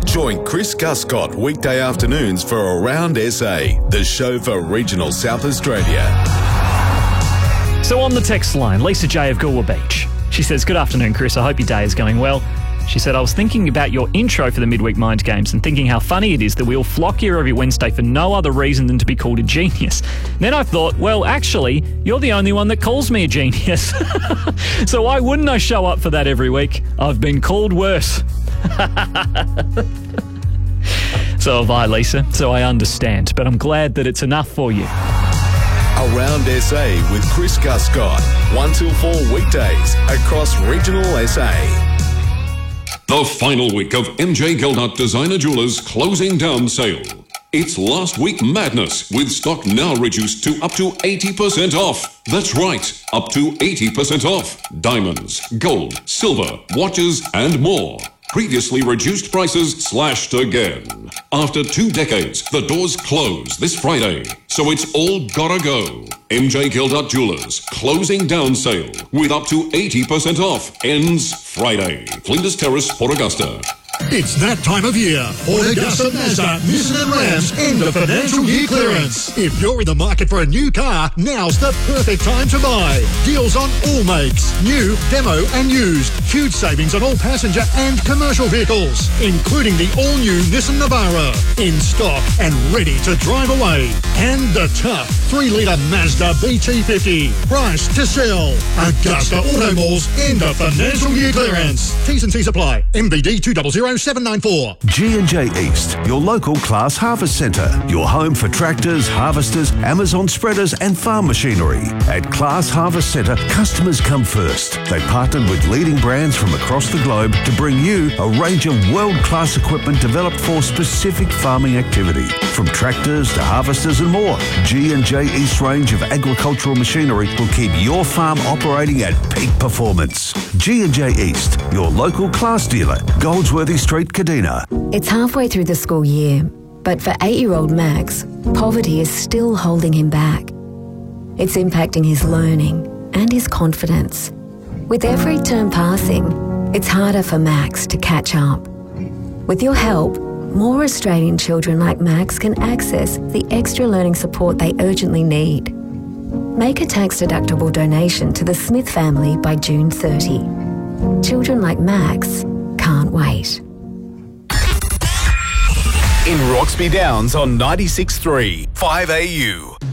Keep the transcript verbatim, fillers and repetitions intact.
Join Chris Guscott weekday afternoons for Around S A, the show for regional South Australia. So on the text line, Lisa J of Goolwa Beach. She says, good afternoon, Chris. I hope your day is going well. She said, I was thinking about your intro for the Midweek Mind Games and thinking how funny it is that we all flock here every Wednesday for no other reason than to be called a genius. Then I thought, well, actually, you're the only one that calls me a genius. So why wouldn't I show up for that every week? I've been called worse. So have I, Lisa. So I understand. But I'm glad that it's enough for you. Around S A with Chris Guscott. one till four weekdays across regional S A. The final week of M J Gildart Designer Jewelers closing down sale. It's last week madness with stock now reduced to up to eighty percent off. That's right, up to eighty percent off. Diamonds, gold, silver, watches and more. Previously reduced prices slashed again. After two decades, the doors close this Friday. So it's all gotta go. M J Gildart Jewelers closing down sale with up to eighty percent off. Ends Friday. Flinders Terrace, Port Augusta. It's that time of year. Port Augusta Mazda, Nissan and Rams end of financial year clearance. If you're in the market for a new car, now's the perfect time to buy. Deals on all makes, new, demo and used. Huge savings on all passenger and commercial vehicles, including the all-new Nissan Navara. In stock and ready to drive away. And the tough three litre Mazda B T fifty. Price to sell. Augusta Auto Malls end of financial year clearance. T's and C's apply. M B D two zero zero seven nine four. G and J East, your local Class Harvest Centre. Your home for tractors, harvesters, Amazon spreaders and farm machinery. At Class Harvest Centre, customers come first. They partnered with leading brands from across the globe to bring you a range of world-class equipment developed for specific farming activity. From tractors to harvesters and more, G and J East range of agricultural machinery will keep your farm operating at peak performance. G and J East, your local Class dealer, Goldsworthy Street, Kadina. It's halfway through the school year, but for eight-year-old Max, poverty is still holding him back. It's impacting his learning and his confidence. With every term passing, it's harder for Max to catch up. With your help, more Australian children like Max can access the extra learning support they urgently need. Make a tax-deductible donation to the Smith family by June thirtieth. Children like Max can't wait. In Roxby Downs on ninety-six point three, five A U.